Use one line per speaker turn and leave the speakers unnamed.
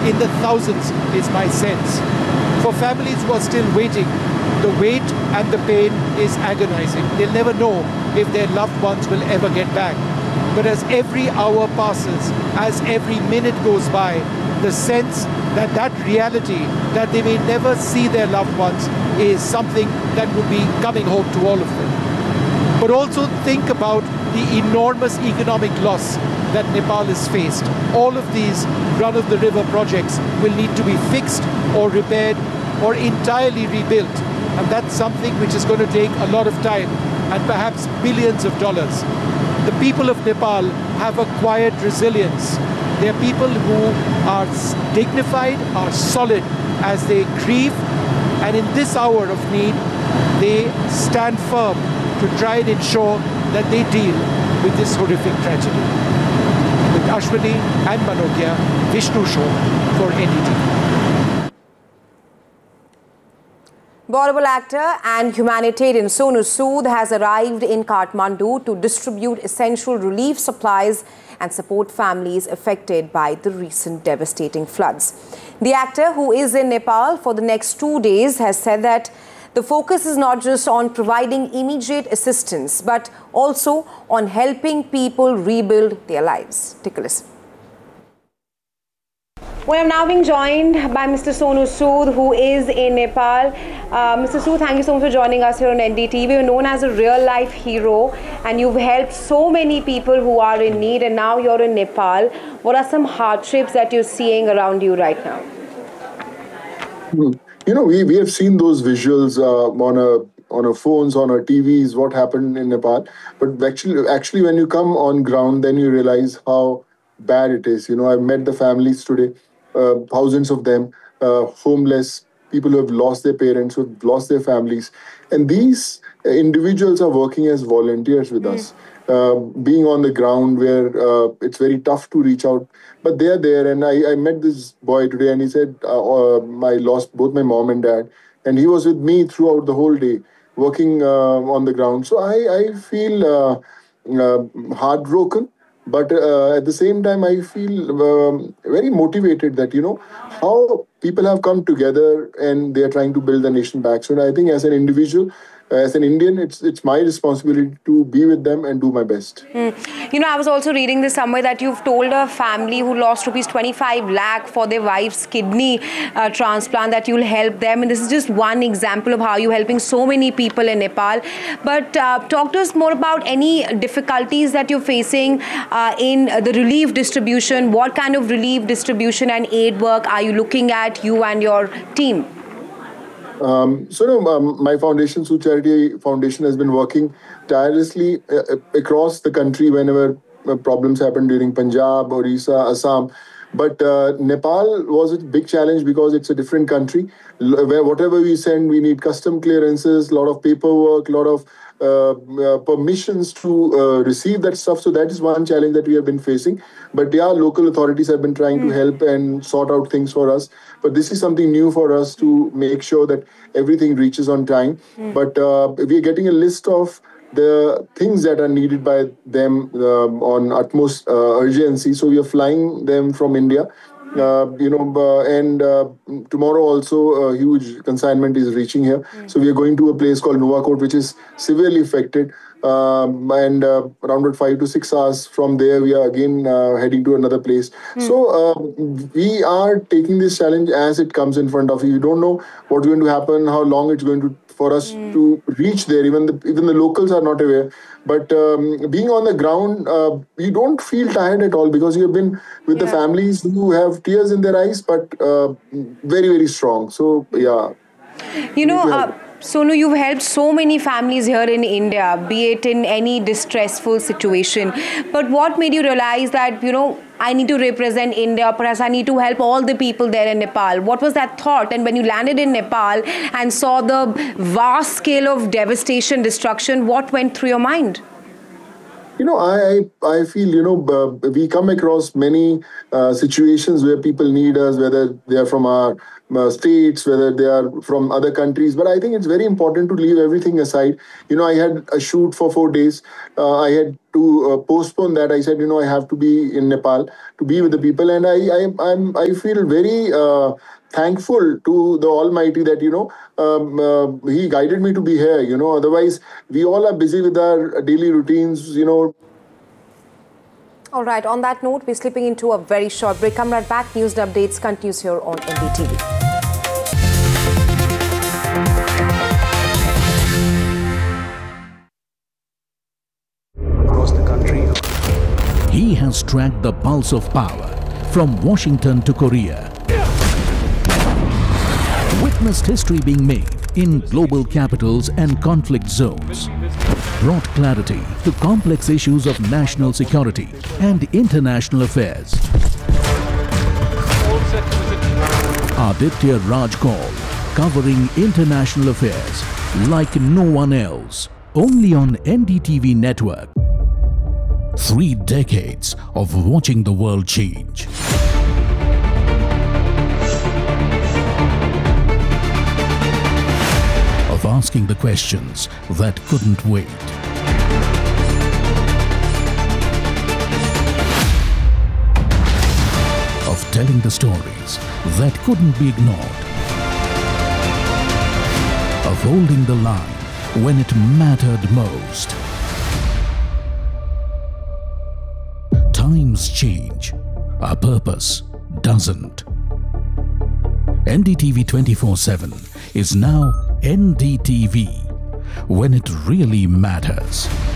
in the thousands, is my sense. For families who are still waiting, the wait and the pain is agonizing. They'll never know if their loved ones will ever get back. But as every hour passes, as every minute goes by, the sense that that reality, that they may never see their loved ones, is something that will be coming home to all of them. But also think about the enormous economic loss that Nepal has faced. All of these run-of-the-river projects will need to be fixed or repaired or entirely rebuilt. And that's something which is going to take a lot of time and perhaps billions of dollars. The people of Nepal have acquired resilience. They are people who are dignified, are solid as they grieve, and in this hour of need, they stand firm to try and ensure that they deal with this horrific tragedy. With Ashwini and Manogya, Vishnu Show for NDTV.
Bollywood actor and humanitarian Sonu Sood has arrived in Kathmandu to distribute essential relief supplies and support families affected by the recent devastating floods. The actor, who is in Nepal for the next 2 days, has said that the focus is not just on providing immediate assistance, but also on helping people rebuild their lives. Take a listen. We have now been joined by Mr. Sonu Sood, who is in Nepal. Mr. Sood, thank you so much for joining us here on NDTV. You're known as a real-life hero, and you've helped so many people who are in need, and now you're in Nepal. What are some hardships that you're seeing around you right now?
You know, we have seen those visuals on our phones, on our TVs, what happened in Nepal. But actually, when you come on ground, then you realize how bad it is. You know, I've met the families today. Thousands of them, homeless, people who have lost their parents, who have lost their families. And these individuals are working as volunteers with us, being on the ground where it's very tough to reach out. But they are there. And I met this boy today and he said, I lost both my mom and dad. And he was with me throughout the whole day, working on the ground. So I feel heartbroken. But at the same time, I feel very motivated that, you know, how people have come together and they are trying to build the nation back. So I think as an individual, as an Indian, it's my responsibility to be with them and do my best.
You know, I was also reading this somewhere that you've told a family who lost rupees 25 lakh for their wife's kidney transplant that you'll help them. And this is just one example of how you're helping so many people in Nepal. But talk to us more about any difficulties that you're facing in the relief distribution. What kind of relief distribution and aid work are you looking at, you and your team?
My foundation, Sood Charity Foundation, has been working tirelessly across the country whenever problems happen during Punjab, Orissa, Assam. But Nepal was a big challenge because it's a different country. Where whatever we send, we need custom clearances, a lot of paperwork, a lot of permissions to receive that stuff. So that is one challenge that we have been facing. But yeah, local authorities have been trying to help and sort out things for us. But this is something new for us to make sure that everything reaches on time. But we are getting a list of the things that are needed by them on utmost urgency. So we are flying them from India. And tomorrow also a huge consignment is reaching here. So we are going to a place called Nuwakot, which is severely affected. And around 5 to 6 hours from there, we are again heading to another place. So we are taking this challenge as it comes in front of you. You don't know what's going to happen, how long it's going to for us to reach there. Even the locals are not aware. But being on the ground, you don't feel tired at all because you have been with the families who have tears in their eyes, but very, very strong. So, yeah.
You know, Sonu, you've helped so many families here in India, be it in any distressful situation. But what made you realize that, you know, I need to represent India, perhaps I need to help all the people there in Nepal? What was that thought? And when you landed in Nepal and saw the vast scale of devastation, destruction, what went through your mind?
You know, I feel, you know, we come across many situations where people need us, whether they are from our states, whether they are from other countries. But I think it's very important to leave everything aside. I had a shoot for 4 days. I had to postpone that. I said, I have to be in Nepal to be with the people, and I feel very thankful to the Almighty that He guided me to be here. Otherwise we all are busy with our daily routines.
All right, on that note, we're slipping into a very short break. Come right back. News and updates continues here on NDTV.
Across the country,
he has tracked the pulse of power from Washington to Korea. Witnessed history being made in global capitals and conflict zones. Brought clarity to complex issues of national security and international affairs. Aditya Raj Kaul, covering international affairs like no one else, only on NDTV network. 3 decades of watching the world change. Of asking the questions that couldn't wait. Of telling the stories that couldn't be ignored. Of holding the line when it mattered most. Times change, our purpose doesn't. NDTV 24/7 is now NDTV, when it really matters.